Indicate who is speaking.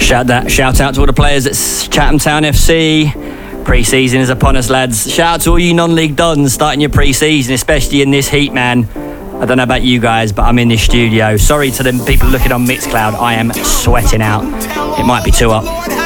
Speaker 1: Shout out to all the players at Chatham Town FC. Pre-season is upon us, lads. Shout out to all you non-league dons starting your pre-season, especially in this heat, man. I don't know about you guys, but I'm in this studio. Sorry to the people looking on Mixcloud. I am sweating out. It might be too hot.